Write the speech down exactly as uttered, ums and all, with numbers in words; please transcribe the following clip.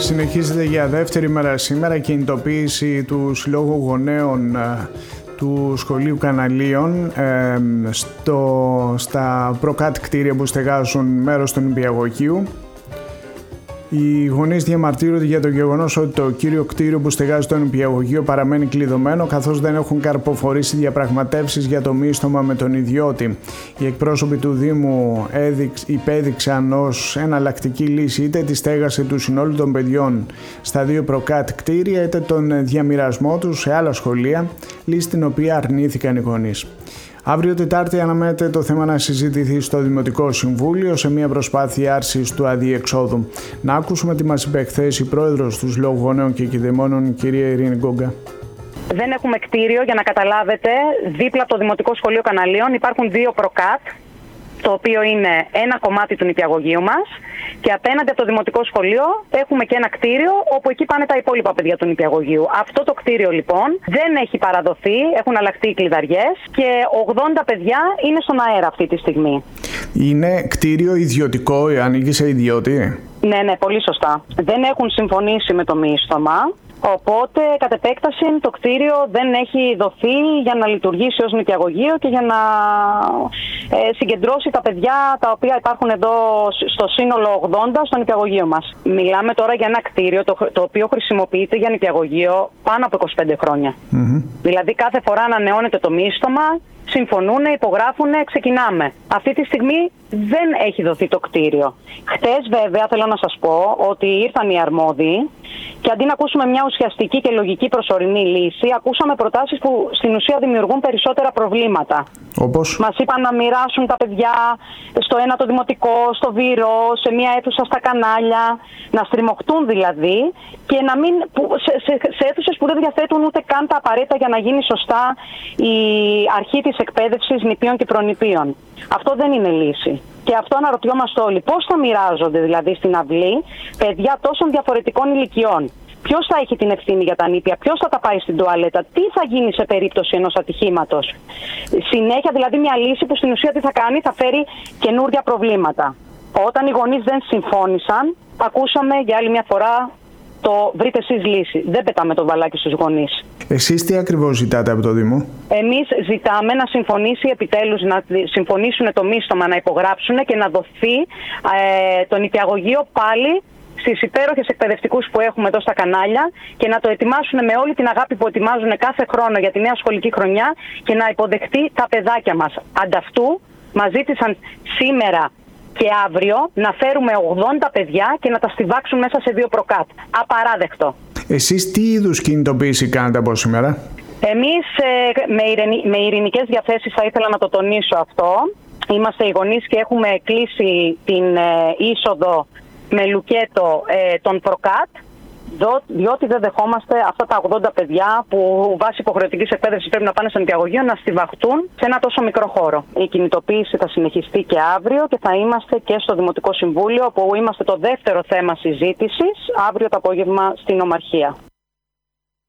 Συνεχίζεται για δεύτερη μέρα σήμερα η κινητοποίηση του Συλλόγου Γονέων του Σχολείου Καναλίων ε, στο, στα προκάτ κτίρια που στεγάζουν μέρος του νηπιαγωγείου. Οι γονείς διαμαρτύρονται για το γεγονός ότι το κύριο κτίριο που στεγάζει το νηπιαγωγείο παραμένει κλειδωμένο, καθώς δεν έχουν καρποφορήσει διαπραγματεύσεις για το μίστομα με τον ιδιώτη. Οι εκπρόσωποι του Δήμου έδειξ, υπέδειξαν ως εναλλακτική λύση είτε τη στέγαση του συνόλου των παιδιών στα δύο προκάτ κτίρια, είτε τον διαμοιρασμό τους σε άλλα σχολεία, λύση την οποία αρνήθηκαν οι γονείς. Αύριο Τετάρτη αναμένεται το θέμα να συζητηθεί στο Δημοτικό Συμβούλιο σε μια προσπάθεια άρσης του αδιεξόδου. Να ακούσουμε τι μας είπε χθες η πρόεδρος του Συλλόγου Γονέων και Κηδεμόνων, κυρία Ειρήνη Γκόγκα. Δεν έχουμε κτίριο, για να καταλάβετε. Δίπλα από το Δημοτικό Σχολείο Καναλίων υπάρχουν δύο προκάτ, το οποίο είναι ένα κομμάτι του νηπιαγωγείου μας, και απέναντι από το Δημοτικό Σχολείο έχουμε και ένα κτίριο όπου εκεί πάνε τα υπόλοιπα παιδιά του νηπιαγωγείου. Αυτό το κτίριο λοιπόν δεν έχει παραδοθεί, έχουν αλλάχτεί οι κλειδαριές και ογδόντα παιδιά είναι στον αέρα αυτή τη στιγμή. Είναι κτίριο ιδιωτικό, ανήκει σε ιδιώτη? Ναι, ναι, πολύ σωστά. Δεν έχουν συμφωνήσει με το μίστομα. Οπότε, κατ' επέκταση, το κτίριο δεν έχει δοθεί για να λειτουργήσει ως νηπιαγωγείο και για να ε, συγκεντρώσει τα παιδιά τα οποία υπάρχουν εδώ στο σύνολο ογδόντα στο νηπιαγωγείο μας. Μιλάμε τώρα για ένα κτίριο το, το οποίο χρησιμοποιείται για νηπιαγωγείο πάνω από είκοσι πέντε χρόνια. Mm-hmm. Δηλαδή, κάθε φορά ανανεώνεται το μίστομα, συμφωνούν, υπογράφουν, ξεκινάμε. Αυτή τη στιγμή δεν έχει δοθεί το κτίριο. Χτες, βέβαια, θέλω να σας πω ότι ήρθαν οι αρμόδιοι και αντί να ακούσουμε μια ουσιαστική και λογική προσωρινή λύση, ακούσαμε προτάσεις που στην ουσία δημιουργούν περισσότερα προβλήματα. Όπως? Μας είπαν να μοιράσουν τα παιδιά στο ένα το δημοτικό, στο Βύρο, σε μια αίθουσα στα κανάλια, να στριμωχτούν δηλαδή και να μην, σε, σε, σε αίθουσες που δεν διαθέτουν ούτε καν τα απαραίτητα για να γίνει σωστά η αρχή της εκπαίδευσης νηπίων και προνηπίων. Αυτό δεν είναι λύση. Και αυτό αναρωτιόμαστε όλοι. Πώς θα μοιράζονται δηλαδή στην αυλή παιδιά τόσων διαφορετικών ηλικιών? Ποιος θα έχει την ευθύνη για τα νήπια, ποιος θα τα πάει στην τουαλέτα, τι θα γίνει σε περίπτωση ενός ατυχήματος? Συνέχεια δηλαδή μια λύση που στην ουσία τι θα κάνει, θα φέρει καινούργια προβλήματα. Όταν οι γονείς δεν συμφώνησαν, ακούσαμε για άλλη μια φορά το βρείτε εσείς λύση. Δεν πετάμε το βαλάκι στους γονείς. Εσείς τι ακριβώς ζητάτε από το Δήμο? Εμείς ζητάμε να συμφωνήσει επιτέλους, να συμφωνήσουν το μίστομα, να υπογράψουν και να δοθεί ε, το νηπιαγωγείο πάλι στις υπέροχες εκπαιδευτικούς που έχουμε εδώ στα κανάλια και να το ετοιμάσουν με όλη την αγάπη που ετοιμάζουν κάθε χρόνο για τη νέα σχολική χρονιά και να υποδεχτεί τα παιδάκια μας. Ανταυτού μας ζήτησαν σήμερα και αύριο να φέρουμε ογδόντα παιδιά και να τα στιβάξουν μέσα σε δύο προκάτ. Απαράδεκτο. Εσείς τι είδους κινητοποίηση κάνετε από σήμερα? Εμείς ε, με, ειρηνι, με ειρηνικές διαθέσεις, θα ήθελα να το τονίσω αυτό. Είμαστε οι γονείς και έχουμε κλείσει την ε, είσοδο με λουκέτο ε, των προκάτ, διότι δεν δεχόμαστε αυτά τα ογδόντα παιδιά που βάσει υποχρεωτικής εκπαίδευσης πρέπει να πάνε στο νηπιαγωγείο να στιβαχτούν σε ένα τόσο μικρό χώρο. Η κινητοποίηση θα συνεχιστεί και αύριο και θα είμαστε και στο Δημοτικό Συμβούλιο, όπου είμαστε το δεύτερο θέμα συζήτησης, αύριο το απόγευμα στην Ομαρχία.